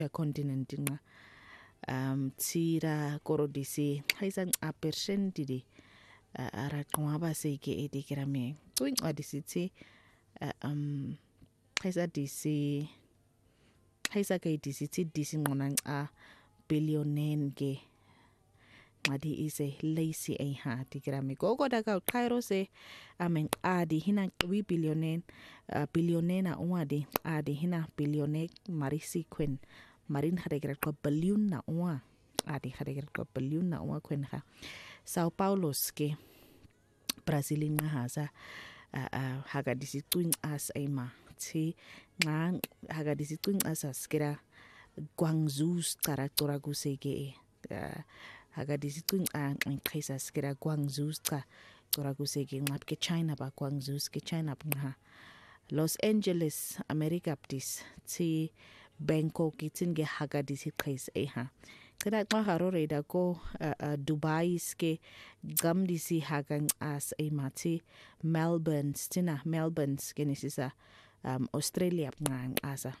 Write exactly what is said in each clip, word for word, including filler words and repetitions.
continent nga um tsira korodisi haisa a percent di ara qwaba se ke edikrame twin adisithi um haisa disi haisa ke disithi disi ngona a billionaire ke ngadi ise lazy ai ha dikrame gogo daga Cairo se amen adi hina wi billionaire uh, billionaire na wadi adi hina billionaire marisi kwen marin haregra ko billion na wa adi haregra ko billion na wa kwen ha Sao Paulo ke Brazil nga haza uh, uh, haga disi twin as aima ti nga haga disi twin as askira Guangzhou stara tora gusege uh, haga disi twin a ngkhisa skira Guangzhou sta tora gusege ngap ke China ba Guangzhou ke China ba Los Angeles America ptis ti Bangkok itinge haga disi khis e ha kada ma harore da ko uh, uh, Dubai ske gam disi haga as e mati Melbourne stina Melbourne ske nisisa um, Australia nga asa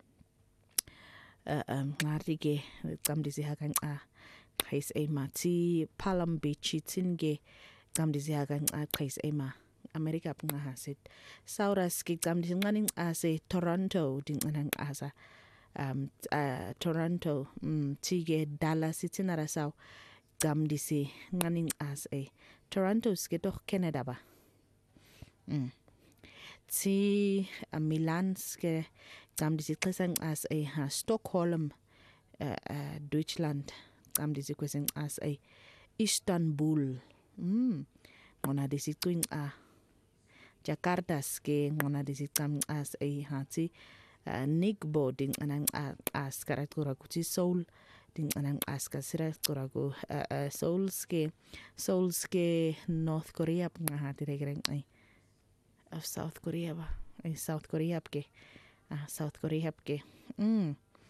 uh, um ngarige gam disi haga a khis e mati Palm Beach itinge gam disi haga a khis e ma America nga hasit sauras ki gam disi ngani ase Toronto ding nang asa um uh, Toronto mm, tige Dallas itinara saw gam disi ngani as a Toronto ske doch Canada ba mm. ti uh, Milan ske gam disi klesang as a ha Stockholm uh, uh, Deutschland gam disi klesang as a Istanbul mm. ngona disi twing a Jakarta ske ngona disi gam as a hati Uh, Nigbo ding anang uh, as karatura kuti Seoul ding anang as kasira turago uh, uh, Seoul ske Seoul ske North Korea nga hati regreng ay of South Korea ba ay South Korea ke ah South Korea ke mm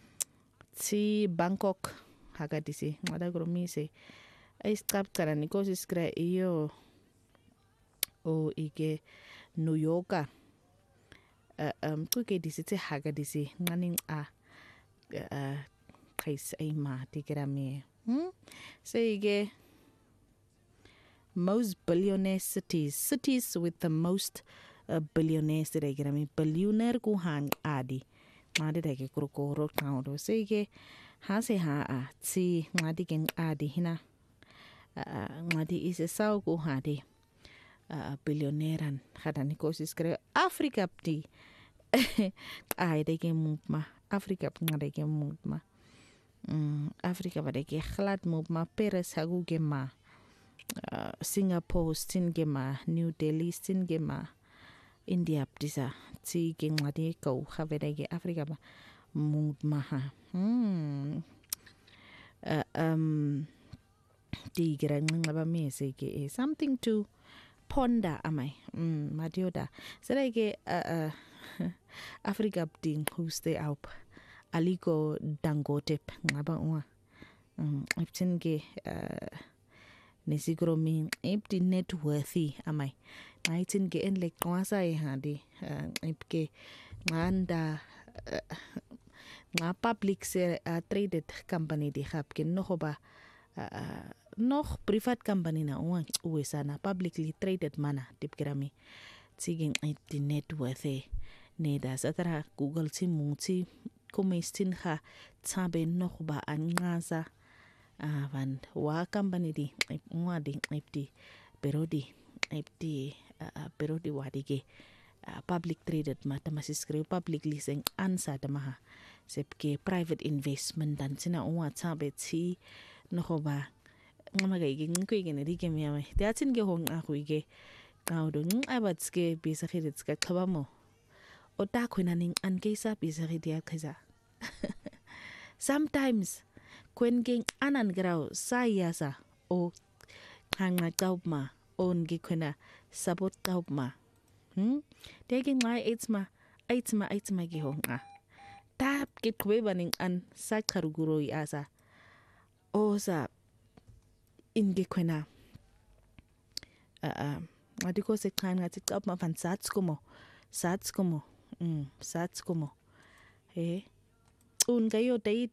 si Bangkok haga disi ngada gromi se ay skap kara nikosi skra iyo o ike New York Uh, um kuke disi te haga disi nganing a uh, kais ai ma tigrami hmm sige most billionaire cities cities with the most uh, billionaires tigrami billionaire ku hang adi made dake krokoro kaudo sige ha se ha a ti ngadi gen adi hina uh, ngadi ise sau ku hadi Uh, billionairean hada ni kosis kre Afrika pti ai de ke muma Afrika pnga de ke muma mm Afrika ba de ke khlat muma Paris hagu ke ma uh, Singapore stin ke ma New Delhi stin ke ma India ptisa ti ke ngade ko have de ke Afrika ba muma ha mm uh, um di gira ngaba me se ke something to ponder amai mm madioda serege uh, uh, Africa ding whoste up aliko Dangote ngaba uwa um iptinge uh, nesigro min ipti net worthy amai naitinge enle kwasa e handi uh, ipke nganda uh, nga public se uh, traded company di hapke nohoba uh, nog privat company na uwa uwesa na publicly traded mana tip kirami tiging di net worth ne da satara Google ti muti kumestin ha tabe nog ba angaza avan wa company di uwa di di perodi di perodi wadige public traded mata masiskrip public leasing ansa tamaha sepke private investment dan sina uwa tabe ti nog ba ngamaga igin ko igin ri ke mi amai datin ge hon a ko ige kaudo ng abatske bisa khiritska khabamo o ta khuna ning an keisa bisa khidia khaza sometimes kwen ging anan grau sayasa o hanga taubma on ge khuna sabot taubma hm dege ngai itsma itsma itsma ge hon a tap ke khwe baning an sa kharuguro yasa o sa inge kwena uh, uh, adiko se kan ngati top ma van sats komo sats komo mm sats komo eh cun kayo